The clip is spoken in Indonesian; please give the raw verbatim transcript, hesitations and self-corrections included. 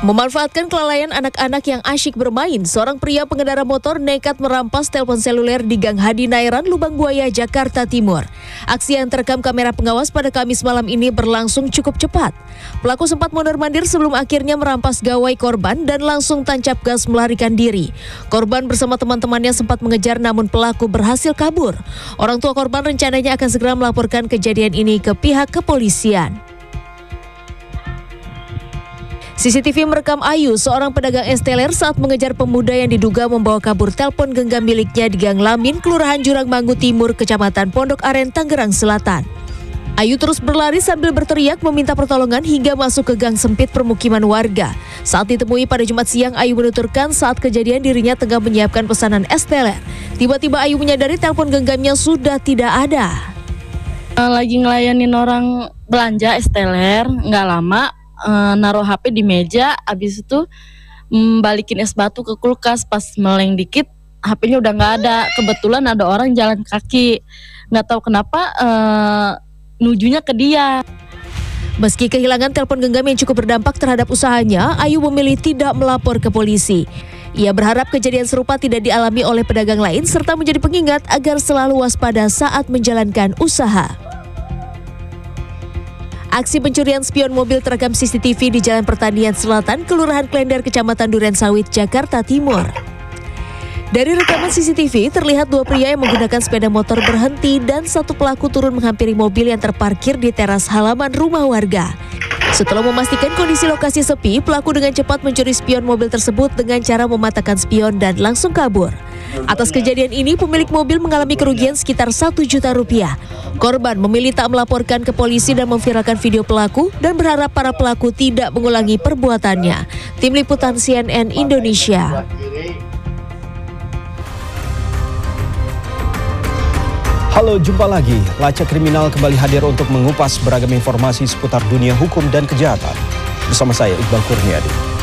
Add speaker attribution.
Speaker 1: Memanfaatkan kelalaian anak-anak yang asyik bermain, seorang pria pengendara motor nekat merampas telepon seluler di Gang Hadi Nairan, Lubang Buaya, Jakarta Timur. Aksi yang terekam kamera pengawas pada Kamis malam ini berlangsung cukup cepat. Pelaku sempat mondar-mandir sebelum akhirnya merampas gawai korban dan langsung tancap gas melarikan diri. Korban bersama teman-temannya sempat mengejar namun pelaku berhasil kabur. Orang tua korban rencananya akan segera melaporkan kejadian ini ke pihak kepolisian. C C T V merekam Ayu, seorang pedagang es teler saat mengejar pemuda yang diduga membawa kabur telepon genggam miliknya di Gang Lamin, Kelurahan Jurang Manggu Timur, Kecamatan Pondok Aren, Tangerang Selatan. Ayu terus berlari sambil berteriak meminta pertolongan hingga masuk ke gang sempit permukiman warga. Saat ditemui pada Jumat siang, Ayu menuturkan saat kejadian dirinya tengah menyiapkan pesanan es teler. Tiba-tiba Ayu menyadari telepon genggamnya sudah tidak ada.
Speaker 2: Lagi ngelayanin orang belanja es teler, nggak lama. Uh, naruh H P di meja, abis itu um, balikin es batu ke kulkas. Pas meleng dikit, H P-nya udah nggak ada. Kebetulan ada orang jalan kaki, nggak tahu kenapa uh, nujunya ke dia.
Speaker 1: Meski kehilangan telepon genggam yang cukup berdampak terhadap usahanya, Ayu memilih tidak melapor ke polisi. Ia berharap kejadian serupa tidak dialami oleh pedagang lain serta menjadi pengingat agar selalu waspada saat menjalankan usaha. Aksi pencurian spion mobil terekam C C T V di Jalan Pertanian Selatan, Kelurahan Klender, Kecamatan Durensawit, Jakarta Timur. Dari rekaman C C T V, terlihat dua pria yang menggunakan sepeda motor berhenti dan satu pelaku turun menghampiri mobil yang terparkir di teras halaman rumah warga. Setelah memastikan kondisi lokasi sepi, pelaku dengan cepat mencuri spion mobil tersebut dengan cara mematahkan spion dan langsung kabur. Atas kejadian ini, pemilik mobil mengalami kerugian sekitar satu juta rupiah. Korban memilih tak melaporkan ke polisi dan memviralkan video pelaku dan berharap para pelaku tidak mengulangi perbuatannya. Tim Liputan C N N Indonesia.
Speaker 3: Halo, jumpa lagi. Lacak Kriminal kembali hadir untuk mengupas beragam informasi seputar dunia hukum dan kejahatan. Bersama saya, Iqbal Kurniadi.